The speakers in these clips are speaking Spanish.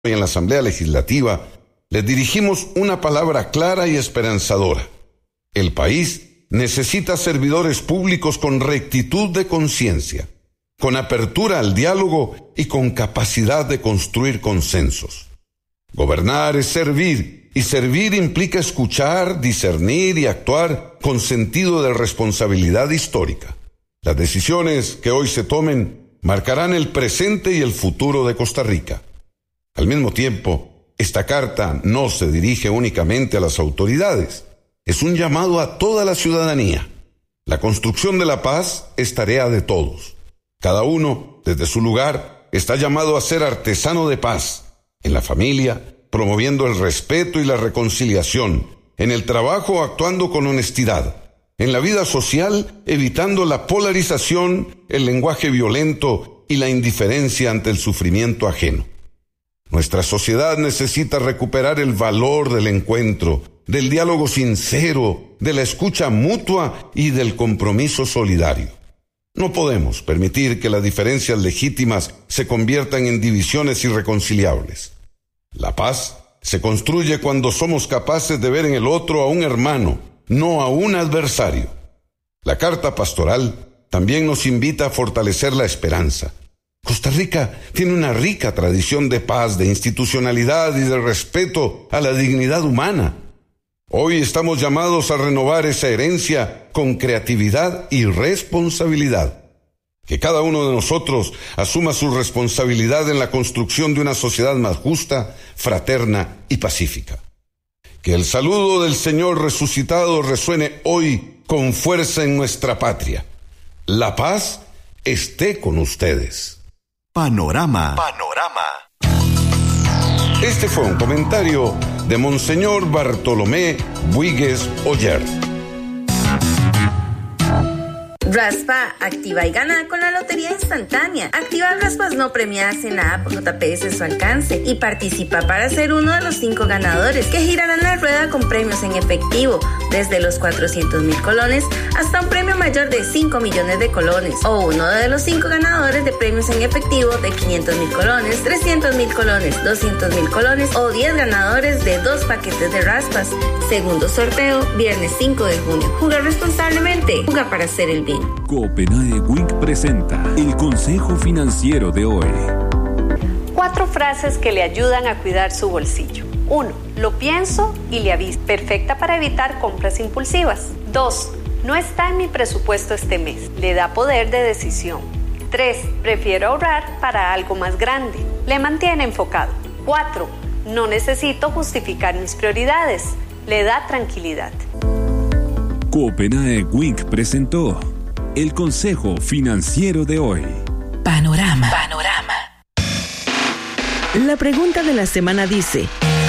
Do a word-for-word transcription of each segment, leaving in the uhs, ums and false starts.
y en la Asamblea Legislativa, les dirigimos una palabra clara y esperanzadora. El país necesita servidores públicos con rectitud de conciencia, con apertura al diálogo y con capacidad de construir consensos. Gobernar es servir, y servir implica escuchar, discernir y actuar con sentido de responsabilidad histórica. Las decisiones que hoy se tomen marcarán el presente y el futuro de Costa Rica. Al mismo tiempo, esta carta no se dirige únicamente a las autoridades, es un llamado a toda la ciudadanía. La construcción de la paz es tarea de todos. Cada uno, desde su lugar, está llamado a ser artesano de paz, en la familia, promoviendo el respeto y la reconciliación, en el trabajo actuando con honestidad, en la vida social evitando la polarización, el lenguaje violento y la indiferencia ante el sufrimiento ajeno. Nuestra sociedad necesita recuperar el valor del encuentro, del diálogo sincero, de la escucha mutua y del compromiso solidario. No podemos permitir que las diferencias legítimas se conviertan en divisiones irreconciliables. La paz se construye cuando somos capaces de ver en el otro a un hermano, no a un adversario. La Carta Pastoral también nos invita a fortalecer la esperanza. Costa Rica tiene una rica tradición de paz, de institucionalidad y de respeto a la dignidad humana. Hoy estamos llamados a renovar esa herencia con creatividad y responsabilidad. Que cada uno de nosotros asuma su responsabilidad en la construcción de una sociedad más justa, fraterna y pacífica. Que el saludo del Señor resucitado resuene hoy con fuerza en nuestra patria. La paz esté con ustedes. Panorama. Panorama. Este fue un comentario de Monseñor Bartolomé Buígues Oller. Raspa, activa y gana con la Lotería Instantánea. Activa raspas no premiadas en la app J P S su alcance y participa para ser uno de los cinco ganadores que girarán la rueda con premios en efectivo, desde los cuatrocientos mil colones hasta un premio mayor de cinco millones de colones, o uno de los cinco ganadores de premios en efectivo de quinientos mil colones, trescientos mil colones, doscientos mil colones o diez ganadores de dos paquetes de raspas. Segundo sorteo, viernes cinco de junio. Juega responsablemente. Juega para hacer el bien. Copenhague Week presenta el consejo financiero de hoy. Cuatro frases que le ayudan a cuidar su bolsillo. uno. Lo pienso y le aviso. Perfecta para evitar compras impulsivas. dos. No está en mi presupuesto este mes. Le da poder de decisión. tres. Prefiero ahorrar para algo más grande. Le mantiene enfocado. cuatro. No necesito justificar mis prioridades. Le da tranquilidad. Copenhague Week presentó el consejo financiero de hoy. Panorama. Panorama. La pregunta de la semana dice: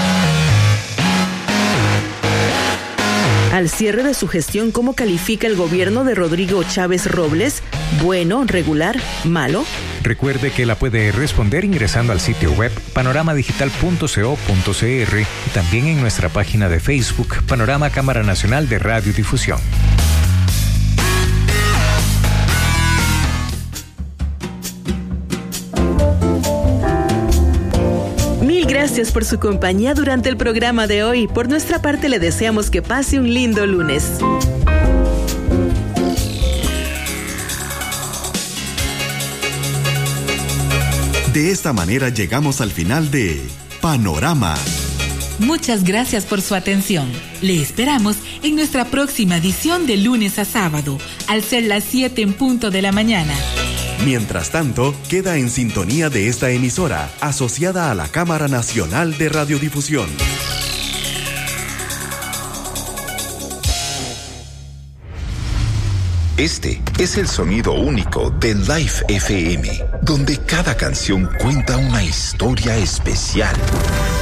al cierre de su gestión, ¿cómo califica el gobierno de Rodrigo Chávez Robles? ¿Bueno, regular, malo? Recuerde que la puede responder ingresando al sitio web panorama digital punto co punto cr y también en nuestra página de Facebook Panorama Cámara Nacional de Radiodifusión. Mil gracias por su compañía durante el programa de hoy. Por nuestra parte le deseamos que pase un lindo lunes. De esta manera llegamos al final de Panorama. Muchas gracias por su atención. Le esperamos en nuestra próxima edición de lunes a sábado, al ser las siete en punto de la mañana. Mientras tanto, queda en sintonía de esta emisora, asociada a la Cámara Nacional de Radiodifusión. Este es el sonido único de Life F M, donde cada canción cuenta una historia especial.